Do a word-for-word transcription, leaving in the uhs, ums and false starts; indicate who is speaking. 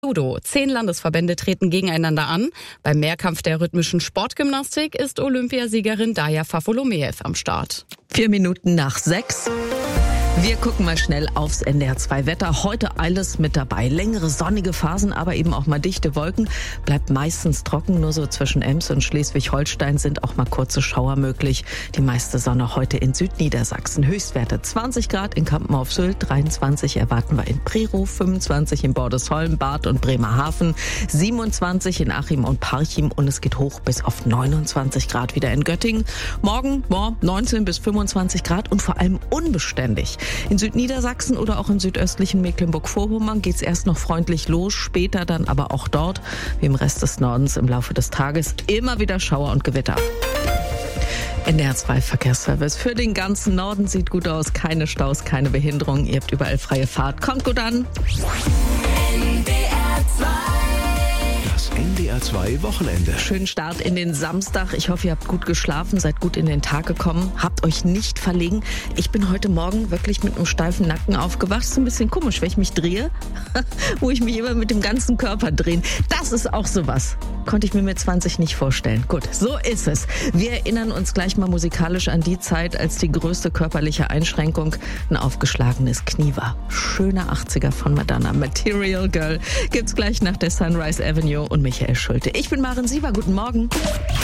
Speaker 1: Judo. Zehn Landesverbände treten gegeneinander an. Beim Mehrkampf der rhythmischen Sportgymnastik ist Olympiasiegerin Daja Fafolomeev am Start.
Speaker 2: Vier Minuten nach sechs. Wir gucken mal schnell aufs N D R zwei Wetter. Heute alles mit dabei. Längere sonnige Phasen, aber eben auch mal dichte Wolken. Bleibt meistens trocken, nur so zwischen Ems und Schleswig-Holstein sind auch mal kurze Schauer möglich. Die meiste Sonne heute in Südniedersachsen. Höchstwerte zwanzig Grad in Kampen auf Sylt, dreiundzwanzig erwarten wir in Prerow, fünfundzwanzig in Bordesholm, Barth und Bremerhaven, siebenundzwanzig in Achim und Parchim und es geht hoch bis auf neunundzwanzig Grad wieder in Göttingen. Morgen boah, neunzehn bis fünfundzwanzig Grad und vor allem unbeständig. In Südniedersachsen oder auch im südöstlichen Mecklenburg-Vorpommern geht's erst noch freundlich los, später dann aber auch dort, wie im Rest des Nordens im Laufe des Tages, immer wieder Schauer und Gewitter. N D R zwei Verkehrsservice für den ganzen Norden sieht gut aus, keine Staus, keine Behinderungen, ihr habt überall freie Fahrt. Kommt gut an!
Speaker 3: N D R zwei.
Speaker 4: Das N D R zwei Wochenende.
Speaker 2: Schönen Start in den Samstag. Ich hoffe, ihr habt gut geschlafen, seid gut in den Tag gekommen, habt euch nicht verlegen. Ich bin heute Morgen wirklich mit einem steifen Nacken aufgewacht. Ist ein bisschen komisch, wenn ich mich drehe, wo ich mich immer mit dem ganzen Körper drehe. Das ist auch sowas. Konnte ich mir mit zwanzig nicht vorstellen. Gut, so ist es. Wir erinnern uns gleich mal musikalisch an die Zeit, als die größte körperliche Einschränkung ein aufgeschlagenes Knie war. Schöner achtziger von Madonna. Material Girl gibt's gleich nach der Sunrise Avenue und Michael Schulte. Ich bin Maren Sieber. Guten Morgen.